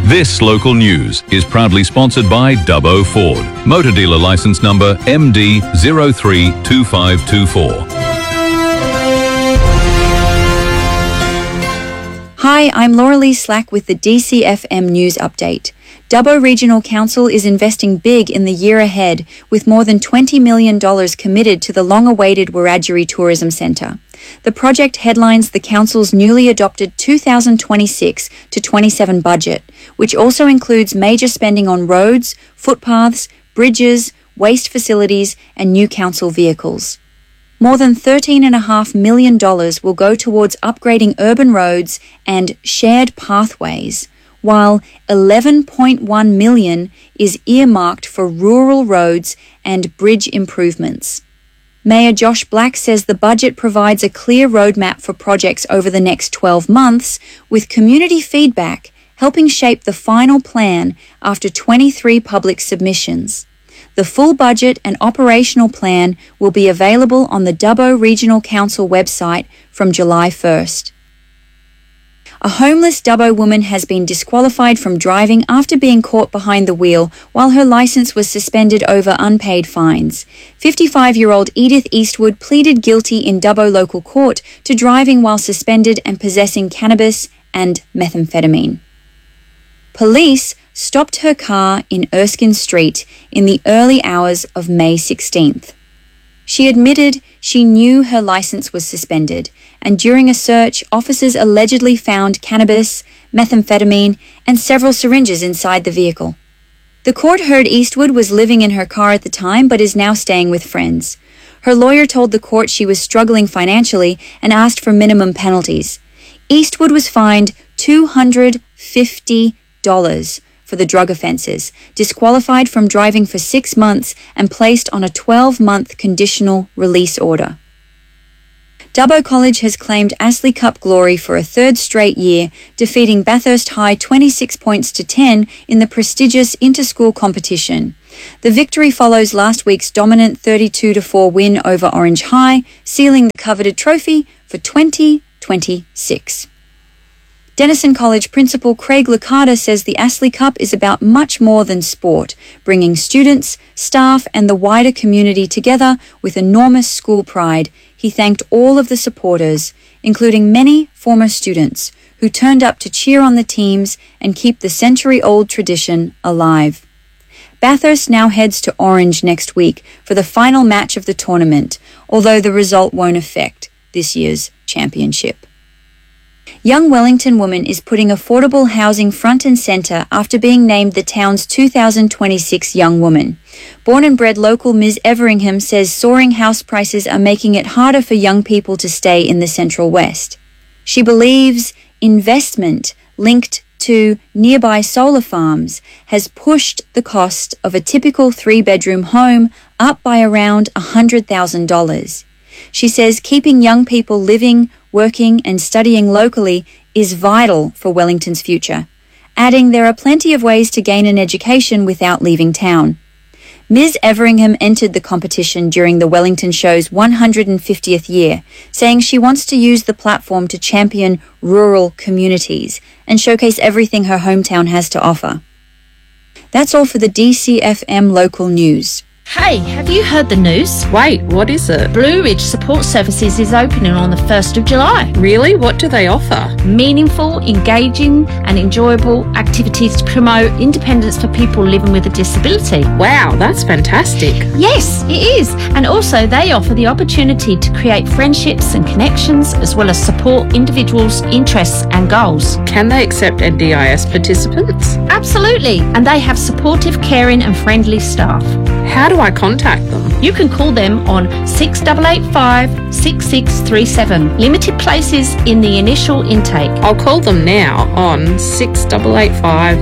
This local news is proudly sponsored by Dubbo Ford. Motor dealer licence number MD032524. Hi, I'm Laura Lee Slack with the DCFM News Update. Dubbo Regional Council is investing big in the year ahead with more than $20 million committed to the long-awaited Wiradjuri Tourism Centre. The project headlines the Council's newly adopted 2026-27 budget, which also includes major spending on roads, footpaths, bridges, waste facilities and new council vehicles. More than $13.5 million will go towards upgrading urban roads and shared pathways, while $11.1 million is earmarked for rural roads and bridge improvements. Mayor Josh Black says the budget provides a clear roadmap for projects over the next 12 months, with community feedback helping shape the final plan after 23 public submissions. The full budget and operational plan will be available on the Dubbo Regional Council website from July 1st. A homeless Dubbo woman has been disqualified from driving after being caught behind the wheel while her licence was suspended over unpaid fines. 55-year-old Edith Eastwood pleaded guilty in Dubbo local court to driving while suspended and possessing cannabis and methamphetamine. Police stopped her car in Erskine Street in the early hours of May 16th. She admitted she knew her licence was suspended, and during a search, officers allegedly found cannabis, methamphetamine, and several syringes inside the vehicle. The court heard Eastwood was living in her car at the time but is now staying with friends. Her lawyer told the court she was struggling financially and asked for minimum penalties. Eastwood was fined $250 for the drug offences, disqualified from driving for 6 months and placed on a 12-month conditional release order. Dubbo College has claimed Astley Cup glory for a third straight year, defeating Bathurst High 26 points to 10 in the prestigious inter-school competition. The victory follows last week's dominant 32-4 win over Orange High, sealing the coveted trophy for 2026. Denison College Principal Craig Licata says the Astley Cup is about much more than sport, bringing students, staff and the wider community together with enormous school pride. He thanked all of the supporters, including many former students, who turned up to cheer on the teams and keep the century-old tradition alive. Bathurst now heads to Orange next week for the final match of the tournament, although the result won't affect this year's championship. Young Wellington woman is putting affordable housing front and centre after being named the town's 2026 Young Woman. Born and bred local Ms. Everingham says soaring house prices are making it harder for young people to stay in the Central West. She believes investment linked to nearby solar farms has pushed the cost of a typical 3-bedroom home up by around $100,000. She says keeping young people living, working and studying locally is vital for Wellington's future, adding there are plenty of ways to gain an education without leaving town. Ms. Everingham entered the competition during the Wellington Show's 150th year, saying she wants to use the platform to champion rural communities and showcase everything her hometown has to offer. That's all for the DCFM local news. Hey, have you heard the news? Wait, what is it? Blue Ridge Support Services is opening on the 1st of July. Really? What do they offer? Meaningful, engaging and enjoyable activities to promote independence for people living with a disability. Wow, that's fantastic. Yes, it is. And also they offer the opportunity to create friendships and connections as well as support individuals' interests and goals. Can they accept NDIS participants? Absolutely. And they have supportive, caring and friendly staff. How do I contact them? You can call them on 6885 6637. Limited places in the initial intake. I'll call them now on 6885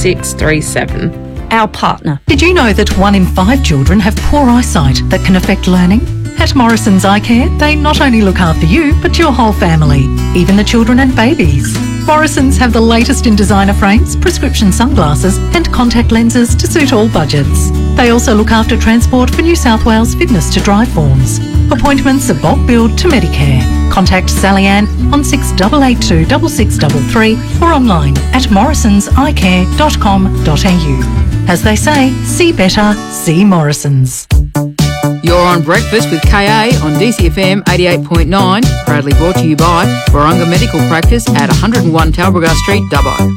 6637. Our partner. Did you know that 1 in 5 children have poor eyesight that can affect learning? At Morrison's Eye Care, they not only look after you, but your whole family, even the children and babies. Morrison's have the latest in designer frames, prescription sunglasses and contact lenses to suit all budgets. They also look after transport for New South Wales fitness to drive forms. Appointments are bulk billed to Medicare. Contact Sally Ann on 6882 6633 or online at morrisonseyecare.com.au. As they say, see better, see Morrisons. You're on Breakfast with KA on DCFM 88.9, proudly brought to you by Warunga Medical Practice at 101 Talbragar Street, Dubbo.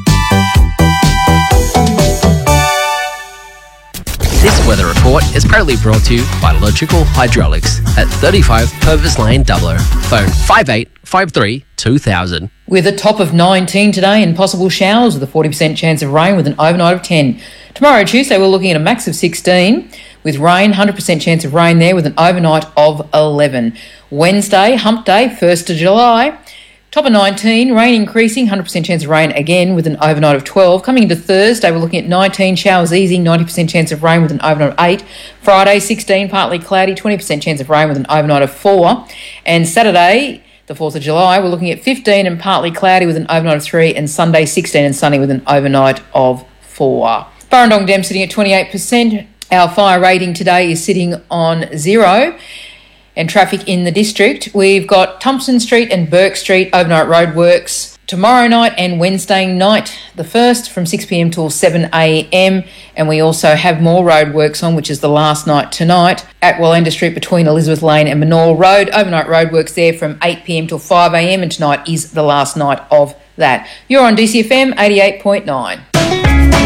This weather report is proudly brought to you by Electrical Hydraulics at 35 Purvis Lane, Dubbo. Phone 5853 2000. With a top of 19 today and possible showers with a 40% chance of rain with an overnight of 10. Tomorrow, Tuesday, we're looking at a max of 16 with rain, 100% chance of rain there with an overnight of 11. Wednesday, hump day, 1st of July. Top of 19, rain increasing, 100% chance of rain again with an overnight of 12. Coming into Thursday, we're looking at 19, showers easy, 90% chance of rain with an overnight of 8. Friday, 16, partly cloudy, 20% chance of rain with an overnight of 4. And Saturday, the 4th of July, we're looking at 15 and partly cloudy with an overnight of 3. And Sunday, 16 and sunny with an overnight of 4. Burrendong Dam sitting at 28%. Our fire rating today is sitting on 0. And traffic in the district, we've got Thompson Street and Burke Street overnight roadworks tomorrow night and Wednesday night, the 1st from 6pm till 7am. And we also have more roadworks on, which is the last night tonight, at Wallenda Street between Elizabeth Lane and Manor Road. Overnight roadworks there from 8pm till 5am, and tonight is the last night of that. You're on DCFM 88.9.